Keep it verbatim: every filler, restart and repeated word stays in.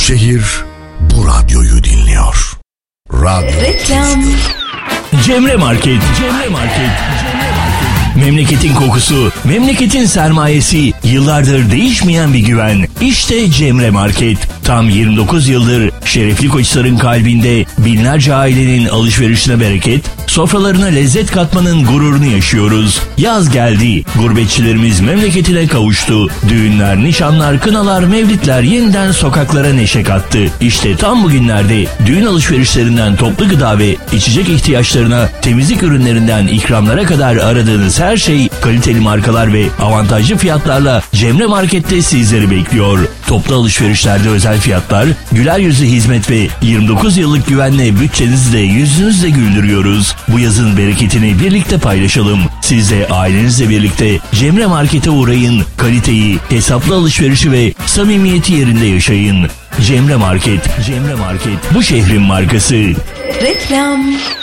şehir bu radyoyu dinliyor. Radyo Reklam. Cemre Market, Cemre Market, Cemre Market. Memleketin kokusu, memleketin sermayesi, yıllardır değişmeyen bir güven. İşte Cemre Market. Tam yirmi dokuz yıldır şerefli Koçhisar'ın kalbinde binlerce ailenin alışverişine bereket, sofralarına lezzet katmanın gururunu yaşıyoruz. Yaz geldi, gurbetçilerimiz memleketine kavuştu. Düğünler, nişanlar, kınalar, mevlitler yeniden sokaklara neşe kattı. İşte tam bugünlerde düğün alışverişlerinden toplu gıda ve içecek ihtiyaçlarına, temizlik ürünlerinden ikramlara kadar aradığınız her şey kaliteli markalar ve avantajlı fiyatlarla Cemre Market'te sizleri bekliyor. Toplu alışverişlerde özel fiyatlar, güler yüzlü hizmet ve yirmi dokuz yıllık güvenle bütçenizle yüzünüzle güldürüyoruz. Bu yazın bereketini birlikte paylaşalım. Siz de ailenizle birlikte Cemre Market'e uğrayın. Kaliteyi, hesaplı alışverişi ve samimiyeti yerinde yaşayın. Cemre Market, Cemre Market bu şehrin markası. Reklam.